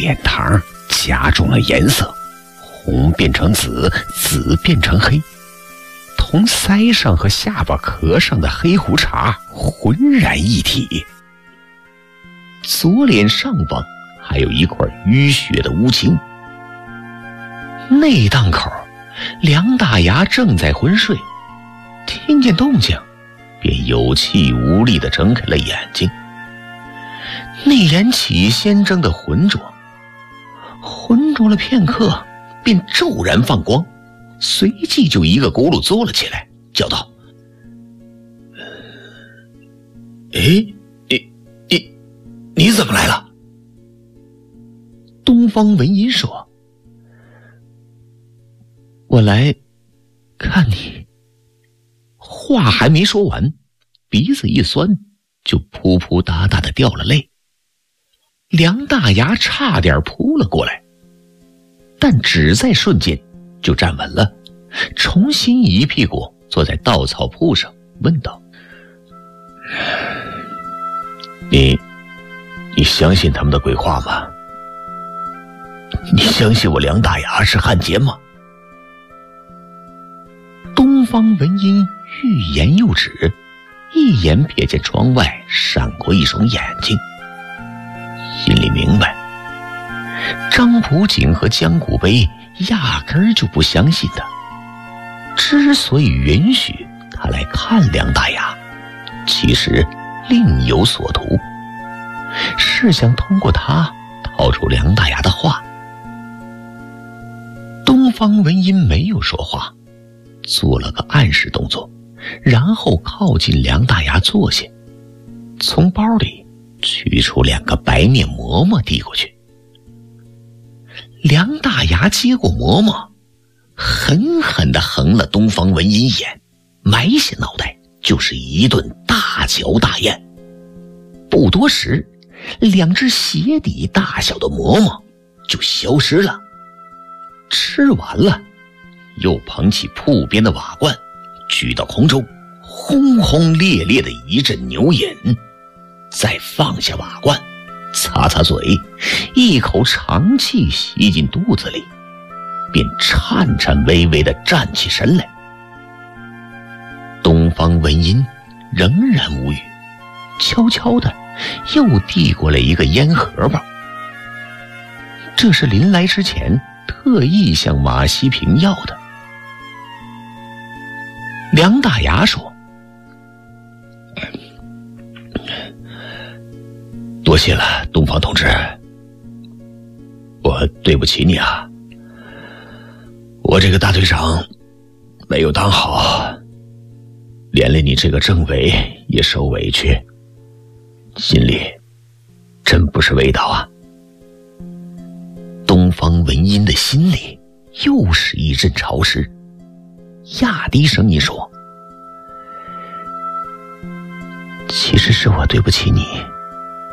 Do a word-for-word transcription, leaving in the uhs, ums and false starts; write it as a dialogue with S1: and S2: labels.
S1: 脸膛加重了颜色，红变成紫，紫变成黑，同腮上和下巴壳上的黑胡茬浑然一体。左脸上方还有一块淤血的乌青。内档口，梁大牙正在昏睡，听见动静，便有气无力地睁开了眼睛。那眼起先睁得浑浊，浑浊了片刻，便骤然放光，随即就一个轱辘坐了起来，叫道：“哎，你你你怎么来了？”东方文音说：“我来看你。”话还没说完，鼻子一酸，就扑扑嗒嗒的掉了泪。梁大牙差点扑了过来，但只在瞬间就站稳了，重新一屁股坐在稻草铺上，问道：“你你相信他们的鬼话吗？你相信我梁大牙是汉奸吗？”东方文音欲言又止，一眼瞥见窗外闪过一双眼睛，心里明白，张普景和江古碑压根儿就不相信他。之所以允许他来看梁大牙，其实另有所图，是想通过他套出梁大牙的话。东方文音没有说话，做了个暗示动作，然后靠近梁大牙坐下，从包里取出两个白面馍馍递过去。梁大牙接过馍馍，狠狠地横了东方文音一眼，埋下脑袋就是一顿大嚼大咽。不多时，两只鞋底大小的馍馍就消失了。吃完了，又捧起铺边的瓦罐，举到空中，轰轰烈烈的一阵牛饮，再放下瓦罐，擦擦嘴，一口长气吸进肚子里，便颤颤巍巍地站起身来。东方文音仍然无语，悄悄地又递过来一个烟盒包，这是临来之前特意向马西平要的。梁大牙说：“多谢了，东方同志，我对不起你啊，我这个大队长没有当好，连累你这个政委也受委屈，心里真不是味道啊。”东方文音的心里又是一阵潮湿，压低声音说：“其实是我对不起你。